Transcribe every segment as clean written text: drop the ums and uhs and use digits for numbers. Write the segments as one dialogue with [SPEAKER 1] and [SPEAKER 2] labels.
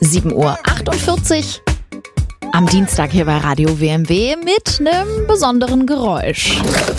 [SPEAKER 1] 7:48 Uhr. Am Dienstag hier bei Radio WMW mit einem besonderen Geräusch.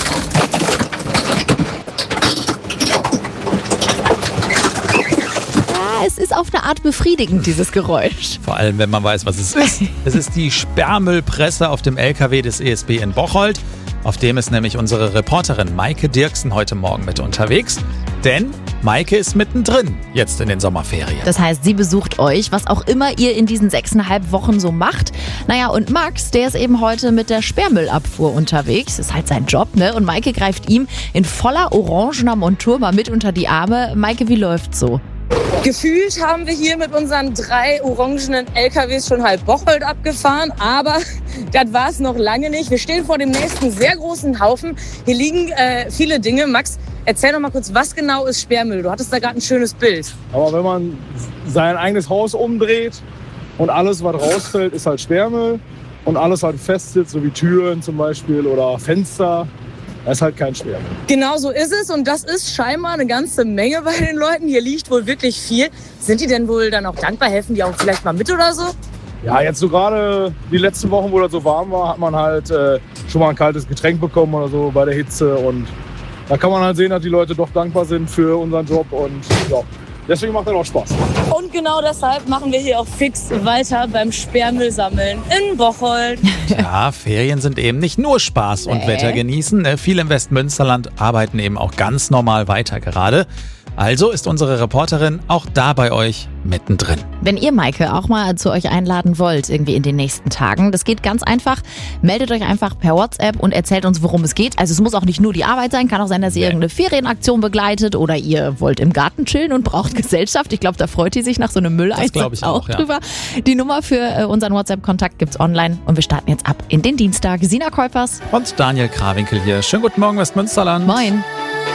[SPEAKER 1] Es ist auf eine Art befriedigend, dieses Geräusch.
[SPEAKER 2] Vor allem, wenn man weiß, was es ist. Es ist die Sperrmüllpresse auf dem LKW des ESB in Bocholt. Auf dem ist nämlich unsere Reporterin Maike Dirksen heute Morgen mit unterwegs. Denn Maike ist mittendrin jetzt in den Sommerferien.
[SPEAKER 1] Das heißt, sie besucht euch, was auch immer ihr in diesen 6,5 Wochen so macht. Naja, und Max, der ist eben heute mit der Sperrmüllabfuhr unterwegs. Ist halt sein Job, ne? Und Maike greift ihm in voller orangener Montur mal mit unter die Arme. Maike, wie läuft's so?
[SPEAKER 3] Gefühlt haben wir hier mit unseren 3 orangenen LKWs schon halb Bocholt abgefahren, aber das war es noch lange nicht. Wir stehen vor dem nächsten sehr großen Haufen. Hier liegen viele Dinge. Max, erzähl doch mal kurz, was genau ist Sperrmüll? Du hattest da gerade ein schönes Bild.
[SPEAKER 4] Aber wenn man sein eigenes Haus umdreht und alles, was rausfällt, ist halt Sperrmüll und alles halt fest sitzt, so wie Türen zum Beispiel oder Fenster, das ist halt kein Sperrmüll.
[SPEAKER 3] Genau so ist es und das ist scheinbar eine ganze Menge bei den Leuten. Hier liegt wohl wirklich viel. Sind die denn wohl dann auch dankbar? Helfen die auch vielleicht mal mit oder so?
[SPEAKER 4] Ja, jetzt so gerade die letzten Wochen, wo das so warm war, hat man halt schon mal ein kaltes Getränk bekommen oder so bei der Hitze. Und da kann man halt sehen, dass die Leute doch dankbar sind für unseren Job. Und ja, deswegen macht das auch Spaß.
[SPEAKER 3] Und genau deshalb machen wir hier auch fix weiter beim Sperrmüll sammeln in Bocholt.
[SPEAKER 2] Ja, Ferien sind eben nicht nur Spaß und Wetter genießen. Viele im Westmünsterland arbeiten eben auch ganz normal weiter gerade. Also ist unsere Reporterin auch da bei euch mittendrin.
[SPEAKER 1] Wenn ihr Maike auch mal zu euch einladen wollt, irgendwie in den nächsten Tagen, das geht ganz einfach. Meldet euch einfach per WhatsApp und erzählt uns, worum es geht. Also es muss auch nicht nur die Arbeit sein, kann auch sein, dass ihr irgendeine Ferienaktion begleitet oder ihr wollt im Garten chillen und braucht Gesellschaft. Ich glaube, da freut die sich nach so einem Mülleinsatz auch drüber. Die Nummer für unseren WhatsApp-Kontakt gibt's online und wir starten jetzt ab in den Dienstag. Sina Kuipers
[SPEAKER 2] und Daniel Krawinkel hier. Schönen guten Morgen, Westmünsterland.
[SPEAKER 1] Moin.